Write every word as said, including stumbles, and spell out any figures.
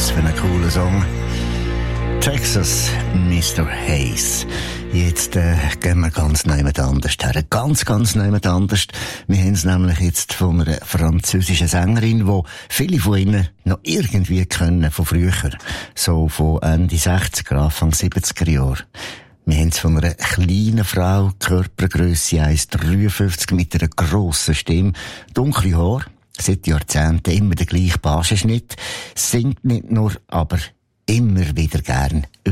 Was für ein cooler Song. Texas, Mister Hayes. Jetzt äh, gehen wir ganz niemand anders her. Ganz, ganz niemand anders. Wir haben es nämlich jetzt von einer französischen Sängerin, die viele von ihnen noch irgendwie kennen, von früher. So von Ende sechziger, Anfang siebziger Jahre. Wir haben es von einer kleinen Frau, Körpergrösse eins Komma dreiundfünfzig, mit einer grossen Stimme, dunkle Haare, seit Jahrzehnten immer der gleiche Basenschnitt, singt nicht nur, aber immer wieder gern über